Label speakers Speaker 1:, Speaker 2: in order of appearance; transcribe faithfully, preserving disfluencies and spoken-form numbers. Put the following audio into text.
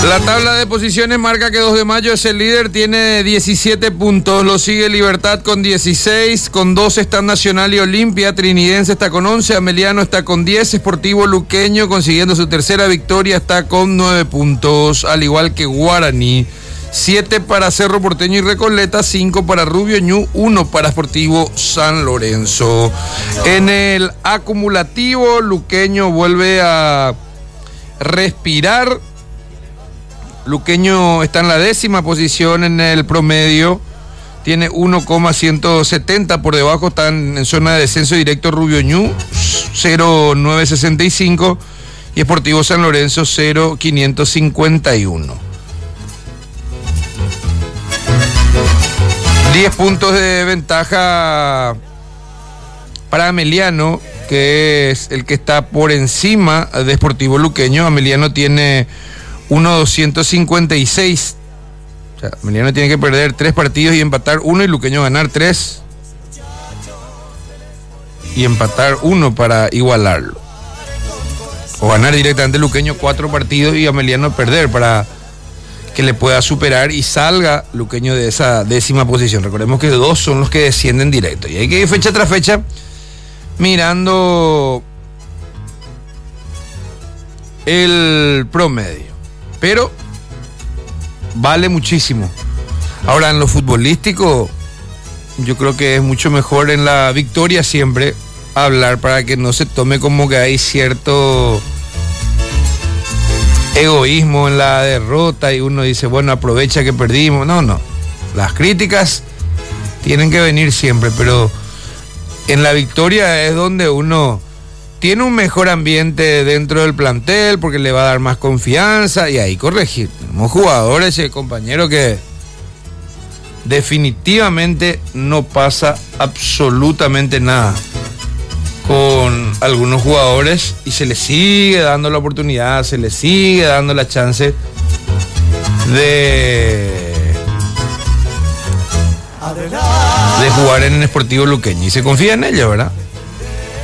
Speaker 1: La tabla de posiciones marca que dos de mayo es el líder, tiene diecisiete puntos, lo sigue Libertad con dieciséis, con doce están Nacional y Olimpia, Trinidense está con once, Ameliano está con diez, Sportivo Luqueño consiguiendo su tercera victoria está con nueve puntos, al igual que Guaraní, siete para Cerro Porteño y Recoleta, cinco para Rubio Ñu, uno para Sportivo San Lorenzo. En el acumulativo, Luqueño vuelve a respirar. Luqueño está en la décima posición en el promedio, tiene uno coma ciento setenta, por debajo están en zona de descenso directo Rubio Ñu, cero coma novecientos sesenta y cinco, y Sportivo San Lorenzo, cero coma quinientos cincuenta y uno. diez puntos de ventaja para Ameliano, que es el que está por encima de Sportivo Luqueño. Ameliano tiene uno coma doscientos cincuenta y seis. O sea, Ameliano tiene que perder tres partidos y empatar uno, y Luqueño ganar tres y empatar uno para igualarlo. O ganar directamente Luqueño cuatro partidos y Ameliano perder para que le pueda superar y salga Luqueño de esa décima posición. Recordemos que dos son los que descienden directo. Y hay que ir fecha tras fecha mirando el promedio. Pero vale muchísimo. Ahora, en lo futbolístico, yo creo que es mucho mejor en la victoria siempre hablar, para que no se tome como que hay cierto egoísmo en la derrota y uno dice, bueno, aprovecha que perdimos. No, no. Las críticas tienen que venir siempre, pero en la victoria es donde uno tiene un mejor ambiente dentro del plantel, porque le va a dar más confianza y ahí corregir. Tenemos jugadores y compañeros que definitivamente no pasa absolutamente nada con algunos jugadores y se les sigue dando la oportunidad, se les sigue dando la chance de de jugar en el Sportivo Luqueño y se confía en ellos, ¿verdad?